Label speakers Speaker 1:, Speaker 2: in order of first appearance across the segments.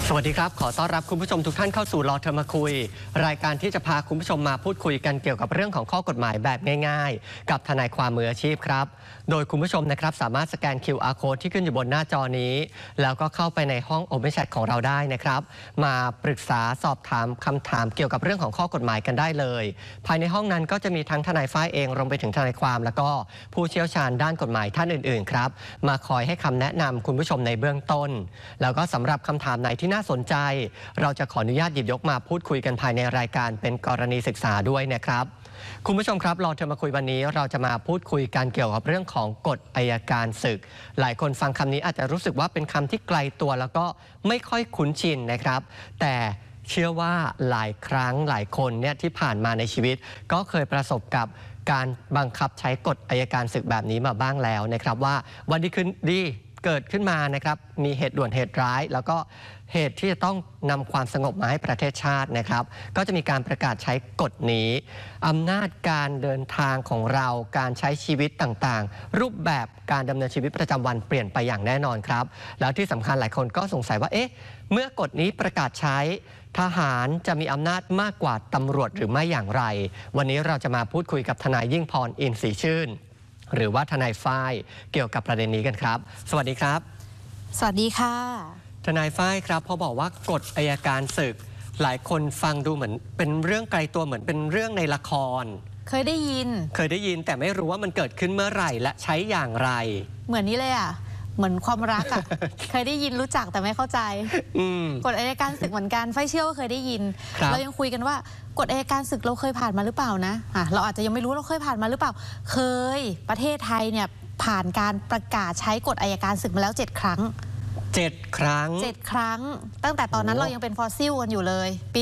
Speaker 1: สวัสดีครับขอต้อนรับคุณผู้ชมทุกท่านเข้าสู่รอเธอมาคุยรายการที่จะพาคุณผู้ชมมาพูดคุยกันเกี่ยวกับเรื่องของข้อกฎหมายแบบง่ายๆกับทนายความมืออาชีพครับโดยคุณผู้ชมนะครับสามารถสแกน QR Code ที่ขึ้นอยู่บนหน้าจอนี้แล้วก็เข้าไปในห้อง Open Chat ของเราได้นะครับมาปรึกษาสอบถามคำถามเกี่ยวกับเรื่องของข้อกฎหมายกันได้เลยภายในห้องนั้นก็จะมีทั้งทนายฝ้ายเองรวมไปถึงทนายความแล้วก็ผู้เชี่ยวชาญด้านกฎหมายท่านอื่นๆครับมาคอยให้คำแนะนำคุณผู้ชมในเบื้องต้นแล้วก็สำหรับคำถามไหนที่น่าสนใจเราจะขออนุญาตหยิบยกมาพูดคุยกันภายในรายการเป็นกรณีศึกษาด้วยนะครับคุณผู้ชมครับรอเธอมาคุยวันนี้เราจะมาพูดคุยกันเกี่ยวกับเรื่องของกฎอัยการศึกหลายคนฟังคำนี้อาจจะรู้สึกว่าเป็นคำที่ไกลตัวแล้วก็ไม่ค่อยคุ้นชินนะครับแต่เชื่อว่าหลายครั้งหลายคนเนี่ยที่ผ่านมาในชีวิตก็เคยประสบกับการบังคับใช้กฎอัยการศึกแบบนี้มาบ้างแล้วนะครับว่าวันดีคืนดีเกิดขึ้นมานะครับมีเหตุด่วนเหตุร้ายแล้วก็เหตุที่จะต้องนำความสงบมาให้ประเทศชาตินะครับก็จะมีการประกาศใช้กฎนี้อำนาจการเดินทางของเราการใช้ชีวิตต่างๆรูปแบบการดำเนินชีวิตประจำวันเปลี่ยนไปอย่างแน่นอนครับแล้วที่สำคัญหลายคนก็สงสัยว่าเอ๊ะเมื่อกฎนี้ประกาศใช้ทหารจะมีอำนาจมากกว่าตำรวจหรือไม่อย่างไรวันนี้เราจะมาพูดคุยกับทนายยิ่งพรอินทร์ศรีชื่นหรือว่าทนายฝ้ายเกี่ยวกับประเด็นนี้กันครับสวัสดีครับ
Speaker 2: สวัสดีค่ะ
Speaker 1: ทนายฝ้ายครับพอบอกว่ากฎอัยการศึกหลายคนฟังดูเหมือนเป็นเรื่องไกลตัวเหมือนเป็นเรื่องในละคร
Speaker 2: เคยได้ยิน
Speaker 1: แต่ไม่รู้ว่ามันเกิดขึ้นเมื่อไหร่และใช้อย่างไร
Speaker 2: เหมือนนี้เลยอ่ะเหมือนความรักอ่ะ เคยได้ยินรู้จักแต่ไม่เข้าใจกฎอัยการศึกเหมือนกันไฟเชื่อว่าเคยได้ยินเรายังคุยกันว่ากฎอัยการศึกเราเคยผ่านมาหรือเปล่านะเราอาจจะยังไม่รู้เราเคยผ่านมาหรือเปล่าเคยประเทศไทยเนี่ยผ่านการประกาศใช้กฎอัยการศึกมาแล้ว7 ครั้ง
Speaker 1: 7 ครั้ง
Speaker 2: ตั้งแต่ตอนนั้นเรายังเป็นฟอสซิลกันอยู่เลยปี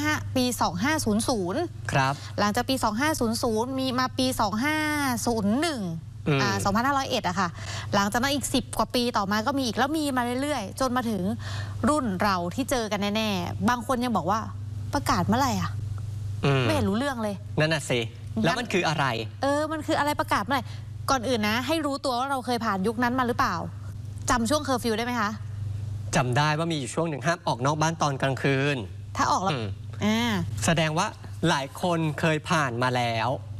Speaker 2: 2500ครับหลังจากปี2500มีมาปี2501 2501อะค่ะหลังจากนั้นอีก10 กว่าปีต่อมาก็มีอีกแล้วมีมาเรื่อยๆจนมาถึงรุ่นเราที่เจอกันแน่ๆบางคนยังบอกว่าประกาศเมื่อไหร่อะไม่เห็นรู้เรื่องเลย
Speaker 1: นั่นน่ะสิแล้วมันคืออะไร
Speaker 2: มันคืออะไรประกาศเมื่อไหร่ก่อนอื่นนะให้รู้ตัวว่าเราเคยผ่านยุคนั้นมาหรือเปล่าจำช่วงเคอร์ฟิวได้ไหมคะ
Speaker 1: จำได้ว่ามีอยู่ช่วงหนึ่งห้ามออกนอกบ้านตอนกลางคืน
Speaker 2: ถ้าออกแล้ว
Speaker 1: แสดงว่าหลายคนเคยผ่านมาแล้ว